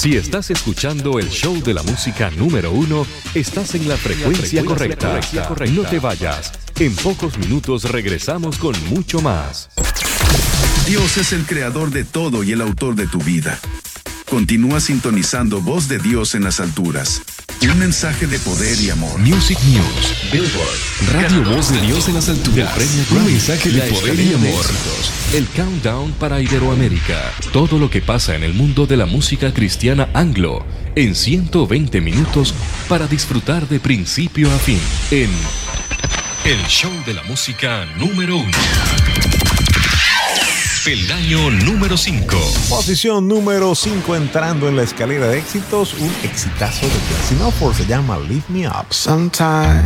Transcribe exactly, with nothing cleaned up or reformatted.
Si estás escuchando el show de la música número uno, estás en la frecuencia correcta. No te vayas. En pocos minutos regresamos con mucho más. Dios es el creador de todo y el autor de tu vida. Continúa sintonizando Voz de Dios en las alturas. Un mensaje de poder y amor. Music News, Billboard, Radio Voz de Dios en las alturas. Un mensaje de poder y amor. El countdown para Iberoamérica. Todo lo que pasa en el mundo de la música cristiana anglo en ciento veinte minutos para disfrutar de principio a fin. En el show de la música número uno. Peldaño número cinco. Posición número cinco entrando en la escalera de éxitos. Un exitazo de Blessing Upward se llama Lift Me Up. Sometimes